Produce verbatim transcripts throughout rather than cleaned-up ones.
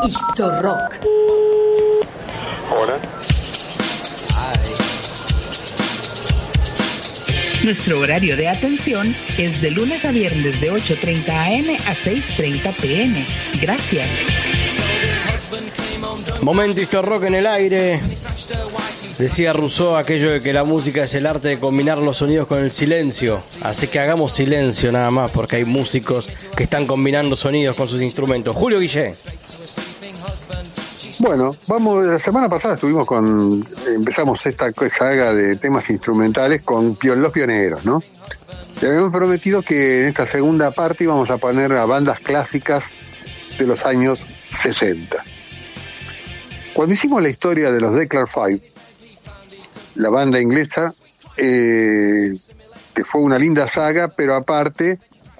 Historrock. Hola. Nuestro horario de atención es de lunes a viernes de ocho treinta a eme a seis treinta pe eme. Gracias. Momento Historrock en el aire. Decía Rousseau aquello de que la música es el arte de combinar los sonidos con el silencio. Así que hagamos silencio nada más, porque hay músicos que están combinando sonidos con sus instrumentos. Julio Guillén. Bueno, vamos, la semana pasada estuvimos con, empezamos esta saga de temas instrumentales con los pioneros, ¿no? Y habíamos prometido que en esta segunda parte íbamos a poner a bandas clásicas de los años sesenta. Cuando hicimos la historia de los Declar Five, la banda inglesa, eh, que fue una linda saga, pero aparte,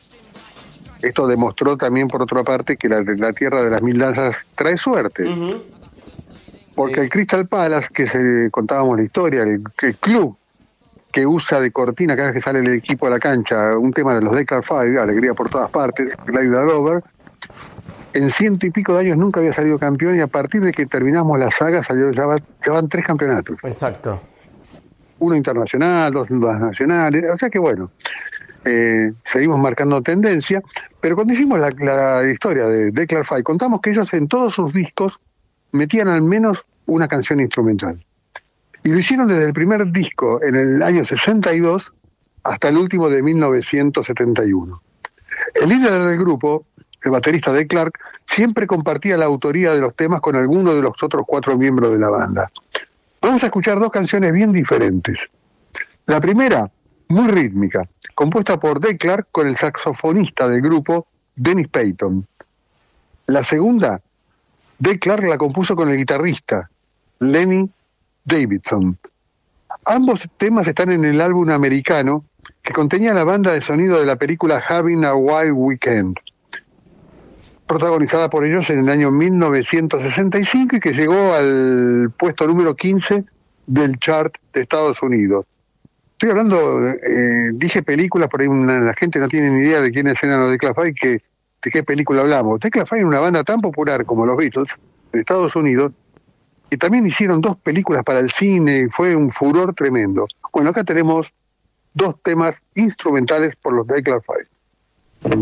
esto demostró también por otra parte que la, la tierra de las mil lanzas trae suerte. Uh-huh. Porque sí. El Crystal Palace, que se, contábamos la historia, el, el club que usa de cortina cada vez que sale el equipo a la cancha, un tema de los Declar Five, alegría por todas partes, Glide All Over, en ciento y pico de años nunca había salido campeón, y a partir de que terminamos la saga salió, ya, va, ya van tres campeonatos. Exacto. Uno internacional, dos, dos nacionales, o sea que bueno, eh, seguimos marcando tendencia, pero cuando hicimos la, la historia de Declar Five, contamos que ellos en todos sus discos metían al menos una canción instrumental. Y lo hicieron desde el primer disco, en el año sesenta y dos, hasta el último de mil novecientos setenta y uno. El líder del grupo, el baterista de Clark, siempre compartía la autoría de los temas con alguno de los otros cuatro miembros de la banda. Vamos a escuchar dos canciones bien diferentes. La primera, muy rítmica, compuesta por Declar con el saxofonista del grupo, Dennis Payton. La segunda, Declar la compuso con el guitarrista, Lenny Davidson. Ambos temas están en el álbum americano que contenía la banda de sonido de la película Having a Wild Weekend, protagonizada por ellos en el año mil novecientos sesenta y cinco y que llegó al puesto número quince del chart de Estados Unidos. Estoy hablando, eh, dije películas, por ahí una, la gente no tiene ni idea de quiénes eran los Declar Five, que, de qué película hablamos. Declar Five es una banda tan popular como los Beatles en Estados Unidos, y también hicieron dos películas para el cine, y fue un furor tremendo. Bueno, acá tenemos dos temas instrumentales por los Declar Five.